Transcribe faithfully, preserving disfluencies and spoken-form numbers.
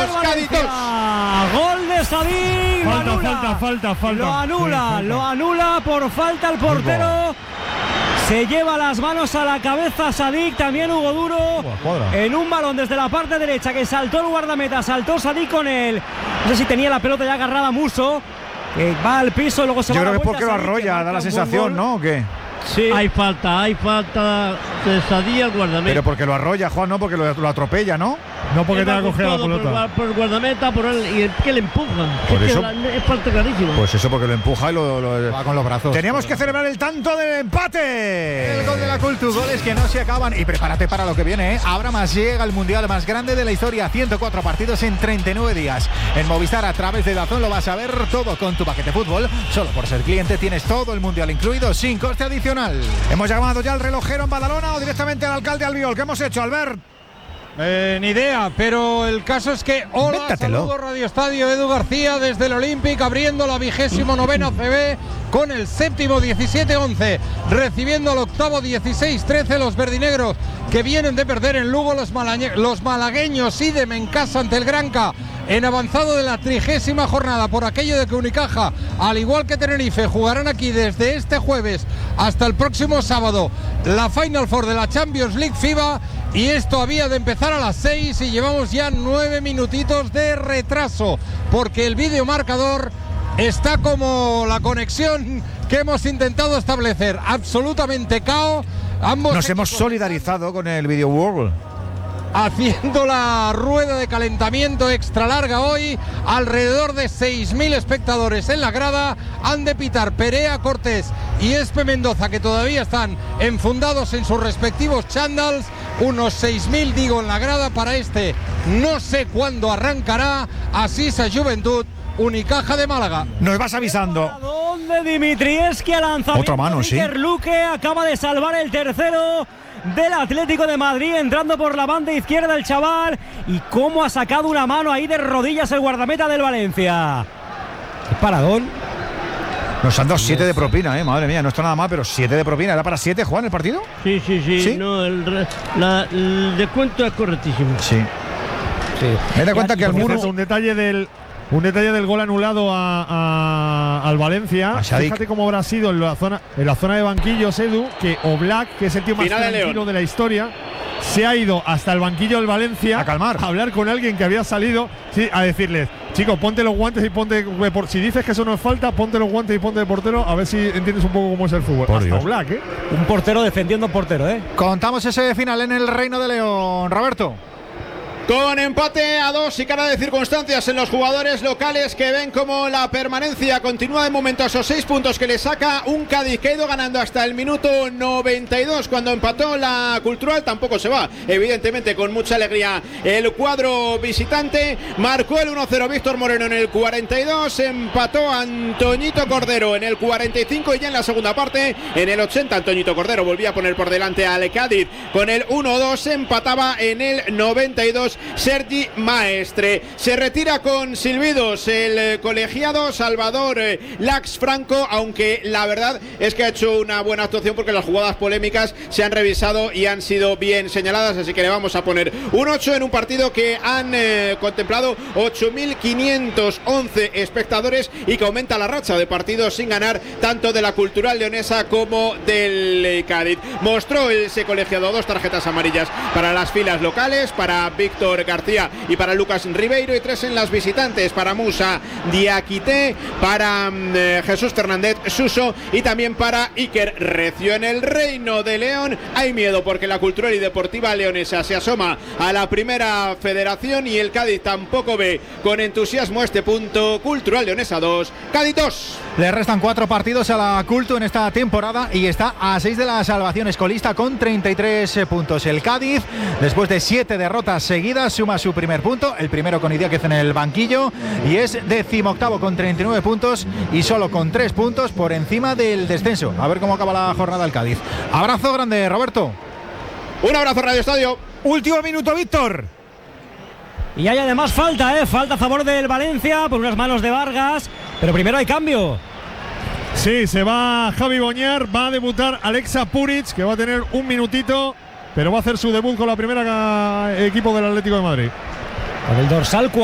Cádiz dos. Gol de Sadik. Falta, falta, falta, falta. Lo anula, sí, falta. lo anula por falta el portero. Se lleva las manos a la cabeza Sadik, también Hugo Duro. Buah, en un balón desde la parte derecha que saltó el guardameta, saltó Sadik con él. No sé si tenía la pelota ya agarrada Muso, que va al piso, luego se Yo va a creo la que es porque lo vuelta Sadik, arrolla, da la sensación, ¿no? ¿O qué? Sí. Hay falta, hay falta de Sadik al guardameta. Pero porque lo arrolla, Juan, no porque lo, lo atropella, ¿no? No porque Él tenga va que con coger la todo, pelota. Por, por el guardameta, por él, y el que le empuja. Por es, eso- que la- es falta clarísima. Pues eso, porque lo empuja y lo. lo- Va con los brazos. Teníamos que celebrar el tanto del empate. El gol de la Cultu, goles que no se acaban. Y prepárate para lo que viene, ¿eh? Ahora más llega el mundial más grande de la historia. ciento cuatro partidos en treinta y nueve días. En Movistar, a través de Dazón, lo vas a ver todo con tu paquete fútbol. Solo por ser cliente tienes todo el mundial incluido, sin coste adicional. Hemos llamado ya al relojero en Badalona o directamente al alcalde Albiol. ¿Qué hemos hecho, Albert? Eh, ni idea, pero el caso es que hola, Invéntatelo. saludo Radio Estadio, Edu García desde el Olympic, abriendo la vigésimo novena C B con el séptimo diecisiete once, recibiendo al octavo dieciséis trece los verdinegros que vienen de perder en Lugo, los, malañe- los malagueños idem en casa ante el Granca en avanzado de la trigésima jornada por aquello de que Unicaja, al igual que Tenerife, jugarán aquí desde este jueves hasta el próximo sábado la Final Four de la Champions League FIBA. Y esto había de empezar a las seis y llevamos ya nueve minutitos de retraso, porque el videomarcador está como la conexión que hemos intentado establecer, absolutamente cao. Ambos Nos hemos equipos solidarizado con el Video World. haciendo la rueda de calentamiento extra larga hoy, alrededor de seis mil espectadores en la grada. Han de pitar Perea Cortés y Espe Mendoza, que todavía están enfundados en sus respectivos chándals. Unos seis mil, digo, en la grada para este. No sé cuándo arrancará. Asisa Juventud, Unicaja de Málaga. Nos vas avisando. ¿Dónde Dimitrievski ha lanzado? Otra mano, sí. Luque acaba de salvar el tercero del Atlético de Madrid, entrando por la banda izquierda el chaval. Y cómo ha sacado una mano ahí de rodillas el guardameta del Valencia. Qué paradón. Pues Nos han dado siete de propina, eh. Madre mía, no está nada mal, pero siete de propina. ¿Era para siete, Juan, el partido? Sí, sí, sí. ¿Sí? No, el, re- la- el descuento es correctísimo. Sí. Me da cuenta que al Por muro. cierto, un detalle del un detalle del gol anulado a, a- al Valencia. A Sadik. Fíjate cómo habrá sido en la zona en la zona de banquillos, Edu, que Oblak, que es el tío más Final de tranquilo León. de la historia, se ha ido hasta el banquillo del Valencia A calmar. a hablar con alguien que había salido, sí, a decirles, chicos, ponte los guantes y ponte por, si dices que eso no es falta, ponte los guantes y ponte de portero, a ver si entiendes un poco cómo es el fútbol. Por Hasta Dios. Oblak, ¿eh? Un portero defendiendo a un portero, ¿eh? Contamos ese final en el Reino de León, Roberto. Con empate a dos y cara de circunstancias en los jugadores locales que ven como la permanencia continúa de momento a esos seis puntos que le saca un Cádiz que ha ido ganando hasta el minuto noventa y dos cuando empató la Cultural. Tampoco se va, evidentemente, con mucha alegría el cuadro visitante. Marcó el uno cero Víctor Moreno en el cuarenta y dos, empató Antoñito Cordero en el cuarenta y cinco y ya en la segunda parte, en el ochenta, Antoñito Cordero volvía a poner por delante al Cádiz con el uno dos, empataba en el noventa y dos Sergi Maestre. Se retira con silbidos el eh, colegiado Salvador eh, Lax Franco, aunque la verdad es que ha hecho una buena actuación porque las jugadas polémicas se han revisado y han sido bien señaladas, así que le vamos a poner un ocho en un partido que han eh, contemplado ocho mil quinientos once espectadores y que aumenta la racha de partidos sin ganar tanto de la Cultural Leonesa como del eh, Cádiz. Mostró ese colegiado dos tarjetas amarillas para las filas locales, para Víctor García y para Lucas Ribeiro, y tres en las visitantes para Musa Diakité, para eh, Jesús Fernández Suso y también para Iker Recio. En el Reino de León hay miedo porque la Cultural y Deportiva Leonesa se asoma a la primera federación y el Cádiz tampoco ve con entusiasmo este punto. Cultural Leonesa dos, Cádiz dos. Le restan cuatro partidos a la Cultu en esta temporada y está a seis de la salvación, escolista con treinta y tres puntos. El Cádiz, después de siete derrotas seguidas, suma su primer punto, el primero con Idiáquez en el banquillo, y es decimoctavo con treinta y nueve puntos y solo con tres puntos por encima del descenso. A ver cómo acaba la jornada el Cádiz. Abrazo grande, Roberto. Un abrazo, Radio Estadio. Último minuto, Víctor. Y hay además falta, ¿eh? Falta a favor del Valencia por unas manos de Vargas. Pero primero hay cambio. Sí, se va Javi Boñar, va a debutar Alexa Puric, que va a tener un minutito, pero va a hacer su debut con la primera equipo del Atlético de Madrid. Con el dorsal